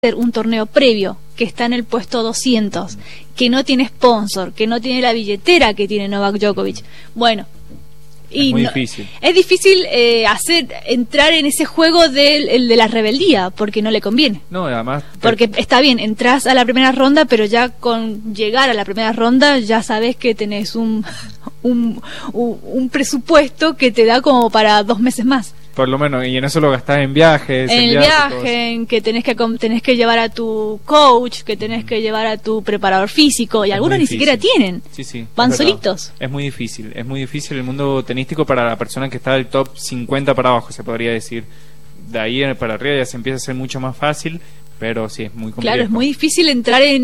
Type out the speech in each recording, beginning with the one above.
un torneo previo que está en el puesto 200, que no tiene sponsor, que no tiene la billetera que tiene Novak Djokovic. Bueno, es muy difícil. Es difícil entrar en ese juego de la rebeldía, porque no le conviene. No, además... Porque está bien, entras a la primera ronda, pero ya con llegar a la primera ronda ya sabes que tenés un presupuesto que te da como para 2 meses más. Por lo menos, y en eso lo gastás en viajes. En el viaje, en que tenés que llevar a tu coach, que tenés que llevar a tu preparador físico, y es algunos ni siquiera tienen. Sí, van solitos. Es muy difícil el mundo tenístico para la persona que está del top 50 para abajo, se podría decir. De ahí para arriba ya se empieza a hacer mucho más fácil, pero sí, es muy complicado. Claro, es muy difícil entrar en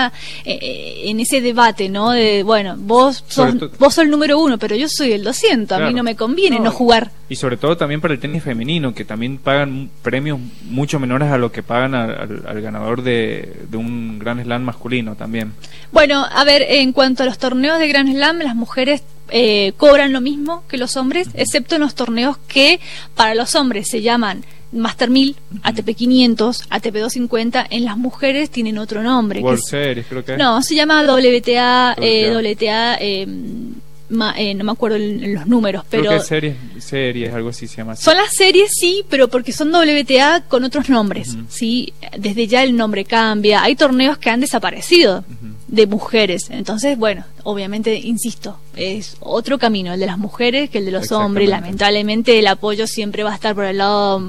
ese debate, ¿no? De, bueno, vos sos el número 1, pero yo soy el 200, claro. A mí no me conviene no jugar. Y sobre todo también para el tenis femenino, que también pagan premios mucho menores a lo que pagan al ganador de un Grand Slam masculino también. Bueno, a ver, en cuanto a los torneos de Grand Slam, las mujeres cobran lo mismo que los hombres, excepto en los torneos que para los hombres se llaman Master 1000, ATP 500, ATP 250, en las mujeres tienen otro nombre. World Series, creo que. No, se llama WTA, WTA, no me acuerdo los números, pero... Creo que series, algo así se llama así. Son las series, sí, pero porque son WTA con otros nombres, ¿sí? Desde ya el nombre cambia. Hay torneos que han desaparecido de mujeres. Entonces, bueno, obviamente, insisto, es otro camino el de las mujeres que el de los hombres. Lamentablemente el apoyo siempre va a estar por el lado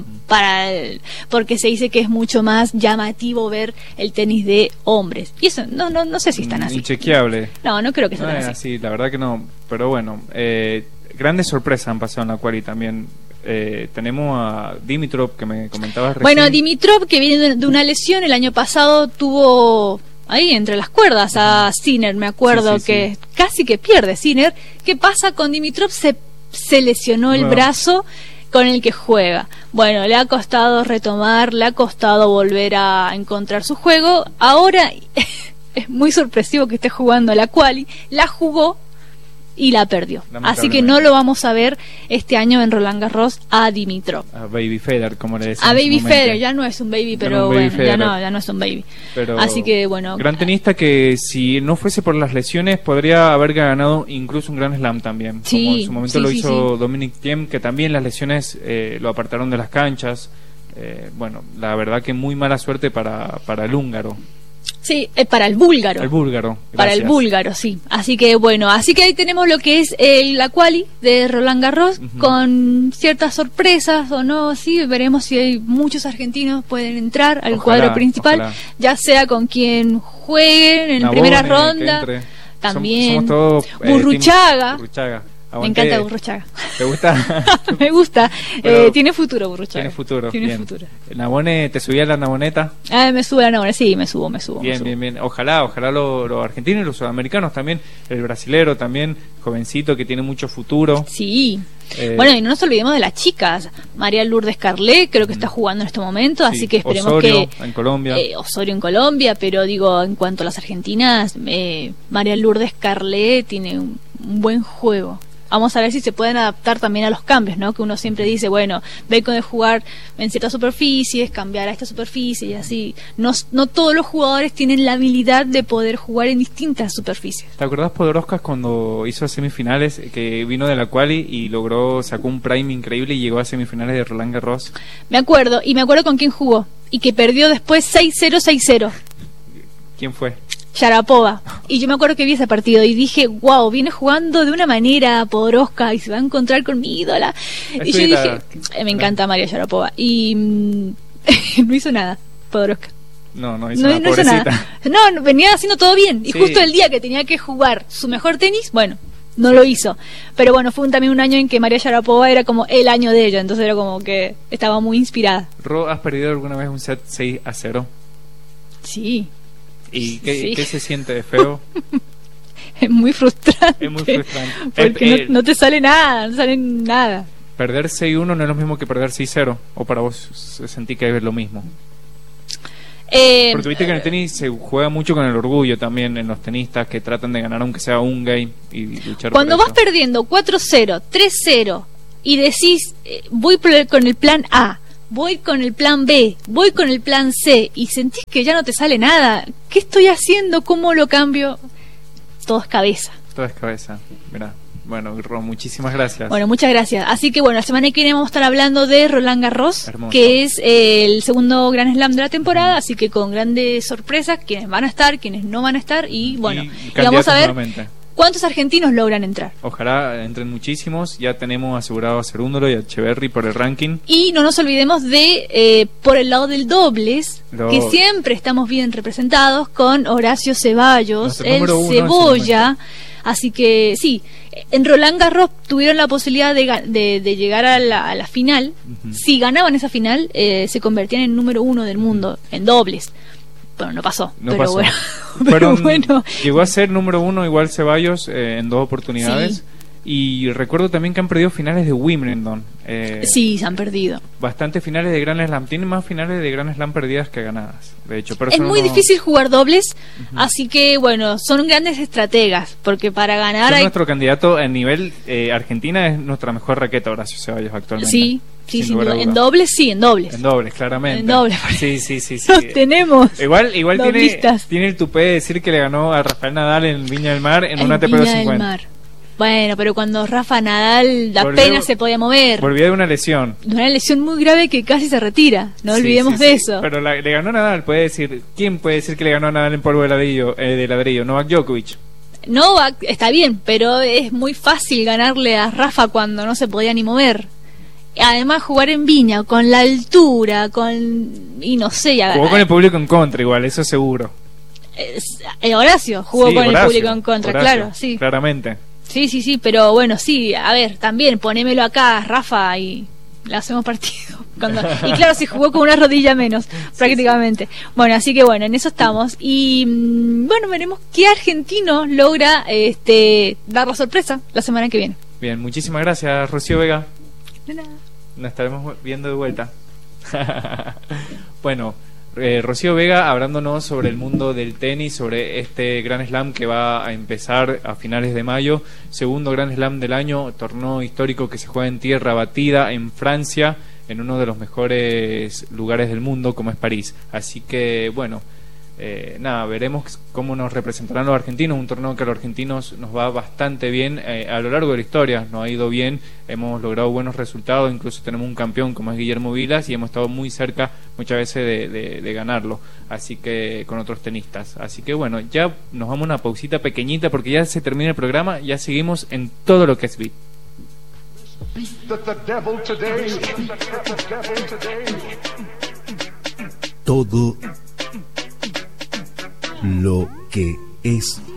porque se dice que es mucho más llamativo ver el tenis de hombres. Y eso no sé si están así. Inchequeable. No creo que estén así. Sí, la verdad que no. Pero bueno, grandes sorpresas han pasado en la quali también. Tenemos a Dimitrov, que me comentabas recién. Bueno, Dimitrov, que viene de una lesión, el año pasado tuvo ahí entre las cuerdas a Sinner, me acuerdo que casi que pierde Sinner. ¿Qué pasa con Dimitrov? Se lesionó el brazo con el que juega. Bueno, le ha costado retomar, le ha costado volver a encontrar su juego. Ahora es muy sorpresivo que esté jugando la quali. La jugó y la perdió. Así que no lo vamos a ver este año en Roland Garros a Dimitrov. A Baby Federer, como le decimos. A Baby Federer, ya no es un baby, pero bueno, ya no es un baby. Pero así que bueno. Gran tenista que si no fuese por las lesiones podría haber ganado incluso un Grand Slam también. Sí, como en su momento lo hizo Dominic Thiem, que también las lesiones lo apartaron de las canchas. Bueno, la verdad que muy mala suerte para el húngaro. Sí, para el búlgaro. Para el búlgaro, sí. Así que bueno, ahí tenemos lo que es la quali de Roland Garros, con ciertas sorpresas o no, sí, veremos si hay muchos argentinos pueden entrar al cuadro principal, ya sea con quien jueguen en primera ronda. También somos todos, Burruchaga. Aguante. Me encanta Burruchaga. ¿Te gusta? Me gusta. Tiene futuro Burruchaga. Tiene futuro. ¿Nabone, te subía a la Naboneta? Me sube la Naboneta, sí, me subo. Bien. Ojalá los argentinos y los sudamericanos también. El brasilero también, jovencito que tiene mucho futuro. Sí. Bueno, y no nos olvidemos de las chicas. María Lourdes Carlet creo que está jugando en este momento, así que esperemos Osorio, en Colombia. Osorio en Colombia, pero digo, en cuanto a las argentinas, María Lourdes Carlet tiene un buen juego. Vamos a ver si se pueden adaptar también a los cambios, ¿no? Que uno siempre dice, bueno, vengo de jugar en ciertas superficies, cambiar a esta superficie y así. No todos los jugadores tienen la habilidad de poder jugar en distintas superficies. ¿Te acordás Podoroskas cuando hizo semifinales, que vino de la quali y sacó un prime increíble y llegó a semifinales de Roland Garros? Me acuerdo con quién jugó y que perdió después 6-0, 6-0. ¿Quién fue? Sharapova. Y yo me acuerdo que vi ese partido y dije, wow, viene jugando de una manera Podoroska y se va a encontrar con mi ídola. Y yo dije, me encanta María Sharapova. Y no hizo nada Podoroska. No hizo nada, pobrecita. No, venía haciendo todo bien. Y justo el día que tenía que jugar su mejor tenis, bueno, no lo hizo. Pero bueno, fue también un año en que María Sharapova era como el año de ella. Entonces era como que estaba muy inspirada. Ro, ¿has perdido alguna vez un set 6-0? Sí. ¿Y qué se siente de feo? Es muy frustrante. Porque no te sale nada, ¿Perder 6-1 no es lo mismo que perder 6-0? ¿O para vos sentí que es lo mismo? Porque viste que en el tenis se juega mucho con el orgullo también en los tenistas que tratan de ganar aunque sea un game y luchar. Cuando vas perdiendo 4-0, 3-0 y decís voy con el plan A, voy con el plan B, voy con el plan C, y sentís que ya no te sale nada. ¿Qué estoy haciendo? ¿Cómo lo cambio? Todo es cabeza. Todo es cabeza, mirá. Bueno, Ro, muchísimas gracias. Bueno, muchas gracias. Así que bueno, la semana que viene vamos a estar hablando de Roland Garros, Hermoso. que es el segundo Grand Slam de la temporada, así que con grandes sorpresas, quienes van a estar, quienes no van a estar, y bueno, y vamos a ver nuevamente. cuántos argentinos logran entrar. Ojalá entren muchísimos. Ya tenemos asegurado a Cerúndolo y a Echeverry por el ranking. Y no nos olvidemos de, por el lado del dobles, que siempre estamos bien representados con Horacio Ceballos, el Cebolla. Así que sí, en Roland Garros tuvieron la posibilidad de llegar a la final. Si ganaban esa final, se convertían en número 1 del mundo en dobles. Bueno, no pasó, pero bueno. Llegó a ser número 1 igual Ceballos en 2 oportunidades. Sí. Y recuerdo también que han perdido finales de Wimbledon. Sí, se han perdido. Bastantes finales de Grand Slam. Tienen más finales de Grand Slam perdidas que ganadas. De hecho, pero es muy difícil jugar dobles, así que bueno, son grandes estrategas, porque para ganar nuestro candidato a nivel Argentina es nuestra mejor raqueta, Horacio Ceballos, actualmente. Sí, sin duda. En dobles, sí, en dobles. En dobles, claramente. En dobles. Sí. Los tenemos. Igual tiene el tupé de decir que le ganó a Rafael Nadal en Viña del Mar en una ATP 250. Bueno, pero cuando Rafa Nadal apenas se podía mover. Volvía de una lesión. De una lesión muy grave que casi se retira. No olvidemos de eso. Pero le ganó a Nadal, ¿quién puede decir que le ganó a Nadal en polvo de ladrillo? Novak Djokovic. Novak está bien, pero es muy fácil ganarle a Rafa cuando no se podía ni mover. Además, jugar en Viña, con la altura, y no sé. Jugó con el público en contra igual, eso seguro. Horacio jugó con el público en contra, claro, sí. Claramente. Sí, pero bueno, sí, a ver, también ponémelo acá, Rafa, y le hacemos partido. Y claro, se jugó con una rodilla menos, prácticamente. Bueno, así que bueno, en eso estamos. Y bueno, veremos qué argentino logra dar la sorpresa la semana que viene. Bien, muchísimas gracias, Rocío Vega. De nada. Nos estaremos viendo de vuelta. Bueno, Rocío Vega hablándonos sobre el mundo del tenis, sobre este Grand Slam que va a empezar a finales de mayo, segundo Grand Slam del año, torneo histórico que se juega en tierra batida en Francia, en uno de los mejores lugares del mundo como es París. Así que bueno, veremos cómo nos representarán los argentinos, un torneo que a los argentinos nos va bastante bien a lo largo de la historia, nos ha ido bien, hemos logrado buenos resultados, incluso tenemos un campeón como es Guillermo Vilas y hemos estado muy cerca muchas veces de ganarlo, así que con otros tenistas. Así que bueno, ya nos vamos a una pausita pequeñita porque ya se termina el programa, ya seguimos en todo lo que es beat. Todo lo que es